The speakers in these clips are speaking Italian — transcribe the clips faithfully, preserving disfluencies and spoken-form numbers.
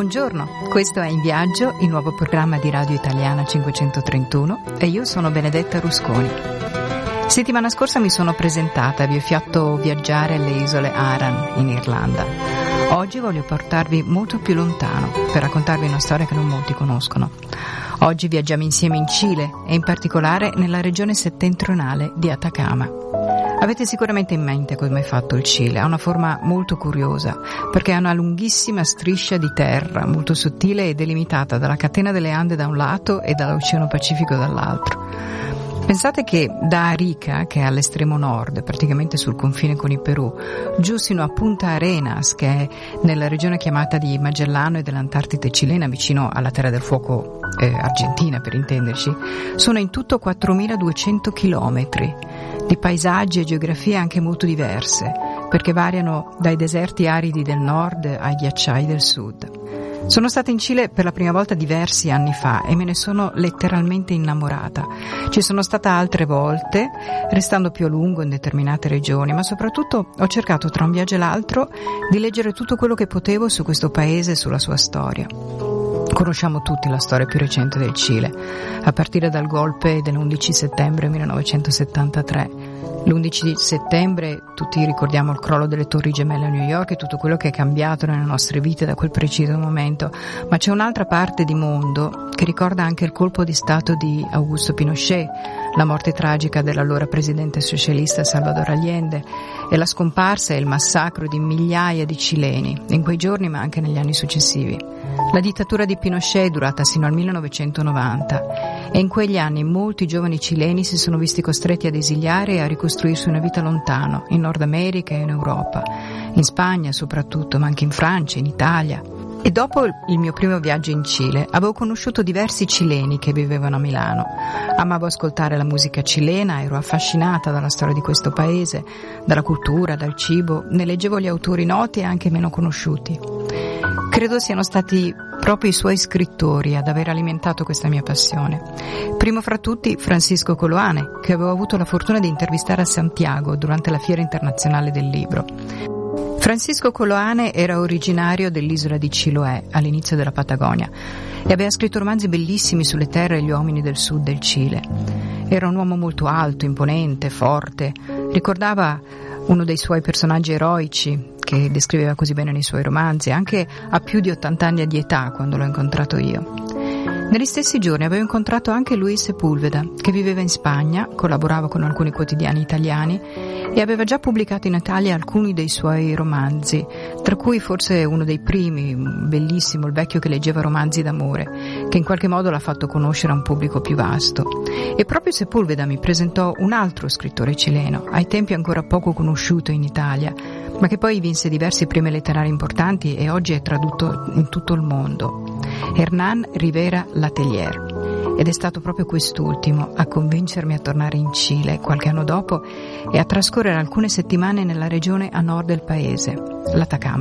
Buongiorno, questo è In Viaggio, il nuovo programma di Radio Italiana cinquecentotrentuno e io sono Benedetta Rusconi. Settimana scorsa mi sono presentata e vi ho fatto viaggiare alle isole Aran in Irlanda. Oggi voglio portarvi molto più lontano per raccontarvi una storia che non molti conoscono. Oggi viaggiamo insieme in Cile e in particolare nella regione settentrionale di Atacama. Avete sicuramente in mente come è fatto il Cile, ha una forma molto curiosa perché ha una lunghissima striscia di terra molto sottile e delimitata dalla catena delle Ande da un lato e dall'Oceano Pacifico dall'altro. Pensate che da Arica, che è all'estremo nord, praticamente sul confine con il Perù, giù sino a Punta Arenas, che è nella regione chiamata di Magellano e dell'Antartide cilena, vicino alla Terra del Fuoco eh, argentina per intenderci, sono in tutto quattromiladuecento chilometri di paesaggi e geografie anche molto diverse, perché variano dai deserti aridi del nord ai ghiacciai del sud. Sono stata in Cile per la prima volta diversi anni fa e me ne sono letteralmente innamorata. Ci sono stata altre volte, restando più a lungo in determinate regioni, ma soprattutto ho cercato tra un viaggio e l'altro di leggere tutto quello che potevo su questo paese e sulla sua storia. Conosciamo tutti la storia più recente del Cile, a partire dal golpe dell'undici settembre millenovecentosettantatré. L'undici settembre tutti ricordiamo il crollo delle Torri Gemelle a New York e tutto quello che è cambiato nelle nostre vite da quel preciso momento, ma c'è un'altra parte di mondo che ricorda anche il colpo di stato di Augusto Pinochet, la morte tragica dell'allora presidente socialista Salvador Allende e la scomparsa e il massacro di migliaia di cileni in quei giorni ma anche negli anni successivi. La dittatura di Pinochet è durata sino al millenovecentonovanta e in quegli anni molti giovani cileni si sono visti costretti ad esiliare e a ricostruirsi una vita lontano, in Nord America e in Europa, in Spagna soprattutto, ma anche in Francia, in Italia. E dopo il mio primo viaggio in Cile avevo conosciuto diversi cileni che vivevano a Milano. Amavo ascoltare la musica cilena, ero affascinata dalla storia di questo paese, dalla cultura, dal cibo, ne leggevo gli autori noti e anche meno conosciuti. Credo siano stati proprio i suoi scrittori ad aver alimentato questa mia passione. Primo fra tutti Francisco Coloane, che avevo avuto la fortuna di intervistare a Santiago durante la Fiera Internazionale del Libro. Francisco Coloane era originario dell'isola di Chiloé, all'inizio della Patagonia, e aveva scritto romanzi bellissimi sulle terre e gli uomini del sud del Cile. Era un uomo molto alto, imponente, forte, ricordava uno dei suoi personaggi eroici, che descriveva così bene nei suoi romanzi, anche a più di ottanta anni di età quando l'ho incontrato io. Negli stessi giorni avevo incontrato anche Luis Sepúlveda, che viveva in Spagna, collaborava con alcuni quotidiani italiani e aveva già pubblicato in Italia alcuni dei suoi romanzi, tra cui forse uno dei primi, bellissimo, Il vecchio che leggeva romanzi d'amore, che in qualche modo l'ha fatto conoscere a un pubblico più vasto. E proprio Sepúlveda mi presentò un altro scrittore cileno, ai tempi ancora poco conosciuto in Italia, ma che poi vinse diversi premi letterari importanti e oggi è tradotto in tutto il mondo, Hernán Rivera Letelier. Ed è stato proprio quest'ultimo a convincermi a tornare in Cile qualche anno dopo e a trascorrere alcune settimane nella regione a nord del paese, l'Atacama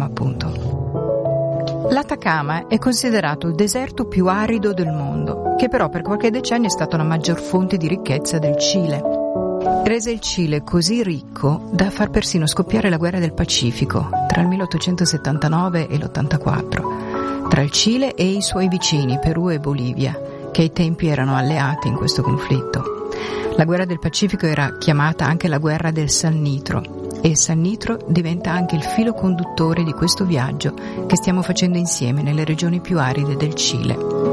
appunto. L'Atacama è considerato il deserto più arido del mondo, che però per qualche decennio è stato la maggior fonte di ricchezza del Cile. Rese il Cile così ricco da far persino scoppiare la guerra del Pacifico tra il milleottocentosettantanove e l'ottantaquattro, tra il Cile e i suoi vicini Perù e Bolivia, che ai tempi erano alleati in questo conflitto. La guerra del Pacifico era chiamata anche la guerra del Sannitro e il Sannitro diventa anche il filo conduttore di questo viaggio che stiamo facendo insieme nelle regioni più aride del Cile.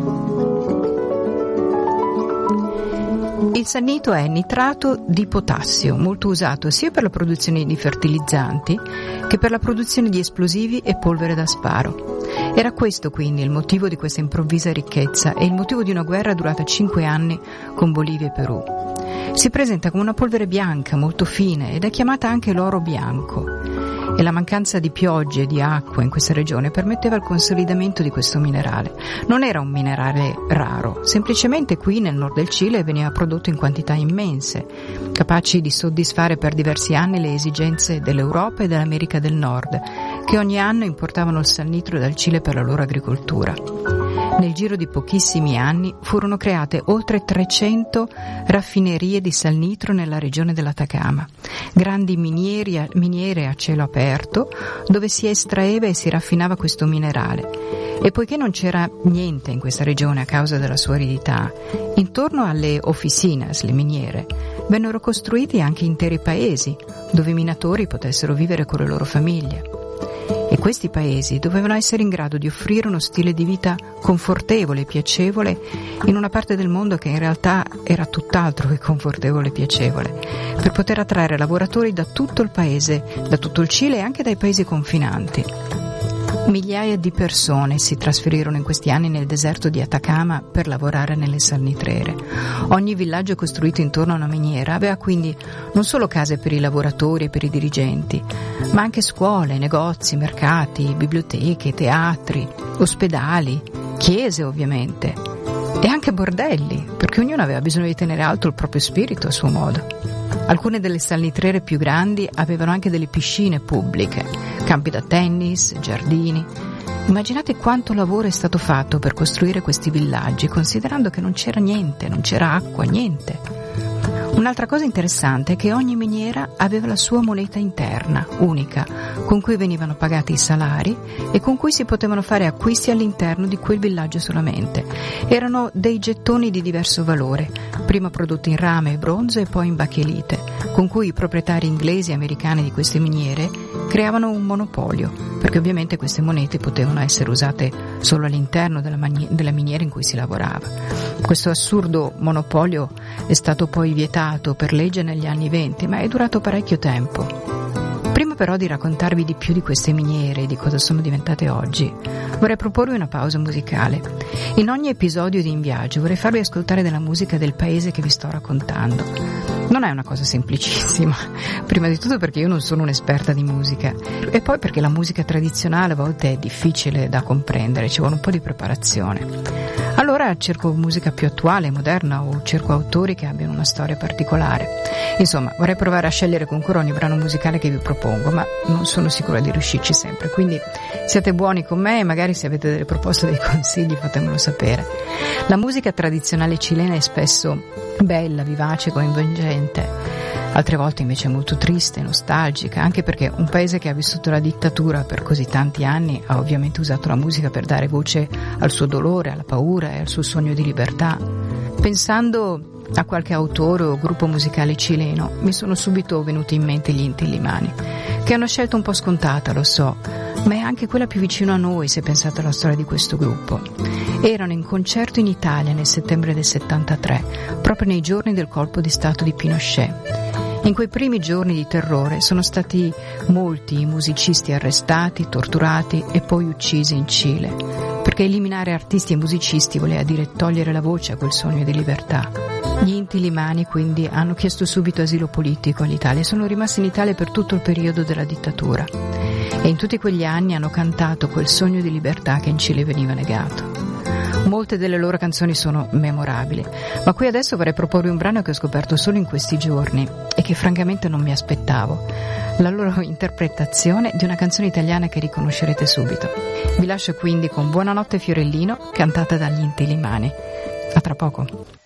Il sannito è nitrato di potassio, molto usato sia per la produzione di fertilizzanti che per la produzione di esplosivi e polvere da sparo. Era questo quindi il motivo di questa improvvisa ricchezza e il motivo di una guerra durata cinque anni con Bolivia e Perù. Si presenta come una polvere bianca, molto fine, ed è chiamata anche l'oro bianco. E la mancanza di piogge e di acqua in questa regione permetteva il consolidamento di questo minerale. Non era un minerale raro, semplicemente qui nel nord del Cile veniva prodotto in quantità immense, capaci di soddisfare per diversi anni le esigenze dell'Europa e dell'America del Nord, che ogni anno importavano il sannitro dal Cile per la loro agricoltura. Nel giro di pochissimi anni furono create oltre trecento raffinerie di sal nitro nella regione dell'Atacama, grandi minieri, miniere a cielo aperto dove si estraeva e si raffinava questo minerale. E poiché non c'era niente in questa regione a causa della sua aridità, intorno alle officinas, le miniere, vennero costruiti anche interi paesi dove i minatori potessero vivere con le loro famiglie. E questi paesi dovevano essere in grado di offrire uno stile di vita confortevole e piacevole in una parte del mondo che in realtà era tutt'altro che confortevole e piacevole, per poter attrarre lavoratori da tutto il paese, da tutto il Cile e anche dai paesi confinanti. Migliaia di persone si trasferirono in questi anni nel deserto di Atacama per lavorare nelle salnitrere. Ogni villaggio costruito intorno a una miniera aveva quindi non solo case per i lavoratori e per i dirigenti, ma anche scuole, negozi, mercati, biblioteche, teatri, ospedali, chiese ovviamente, e anche bordelli, perché ognuno aveva bisogno di tenere alto il proprio spirito a suo modo. Alcune delle salnitrere più grandi avevano anche delle piscine pubbliche, campi da tennis, giardini. Immaginate quanto lavoro è stato fatto per costruire questi villaggi, considerando che non c'era niente, non c'era acqua, niente. Un'altra cosa interessante è che ogni miniera aveva la sua moneta interna, unica, con cui venivano pagati i salari e con cui si potevano fare acquisti all'interno di quel villaggio solamente. Erano dei gettoni di diverso valore, prima prodotti in rame e bronzo e poi in bachelite, con cui i proprietari inglesi e americani di queste miniere creavano un monopolio, perché ovviamente queste monete potevano essere usate solo all'interno della, mani- della miniera in cui si lavorava. Questo assurdo monopolio è stato poi vietato per legge negli anni venti, ma è durato parecchio tempo. Prima però di raccontarvi di più di queste miniere e di cosa sono diventate oggi, vorrei proporvi una pausa musicale. In ogni episodio di In Viaggio vorrei farvi ascoltare della musica del paese che vi sto raccontando. Non è una cosa semplicissima, prima di tutto perché io non sono un'esperta di musica e poi perché la musica tradizionale a volte è difficile da comprendere, ci vuole un po' di preparazione. Allora cerco musica più attuale, moderna, o cerco autori che abbiano una storia particolare. Insomma, vorrei provare a scegliere con cura ogni brano musicale che vi propongo, ma non sono sicura di riuscirci sempre, quindi siate buoni con me e magari se avete delle proposte, dei consigli, fatemelo sapere. La musica tradizionale cilena è spesso bella, vivace, coinvolgente, altre volte invece è molto triste, nostalgica, anche perché un paese che ha vissuto la dittatura per così tanti anni ha ovviamente usato la musica per dare voce al suo dolore, alla paura e al suo sogno di libertà. Pensando a qualche autore o gruppo musicale cileno, mi sono subito venuti in mente gli Inti Illimani, che è una scelta un po' scontata, lo so, ma è anche quella più vicina a noi se pensate alla storia di questo gruppo. Erano in concerto in Italia nel settembre del settantatré, proprio nei giorni del colpo di stato di Pinochet. In quei primi giorni di terrore sono stati molti i musicisti arrestati, torturati e poi uccisi in Cile, perché eliminare artisti e musicisti voleva dire togliere la voce a quel sogno di libertà. Gli Inti Illimani quindi hanno chiesto subito asilo politico all'Italia e sono rimasti in Italia per tutto il periodo della dittatura e in tutti quegli anni hanno cantato quel sogno di libertà che in Cile veniva negato. Molte delle loro canzoni sono memorabili, ma qui adesso vorrei proporvi un brano che ho scoperto solo in questi giorni e che francamente non mi aspettavo, la loro interpretazione di una canzone italiana che riconoscerete subito. Vi lascio quindi con Buonanotte Fiorellino, cantata dagli Inti Illimani. A tra poco.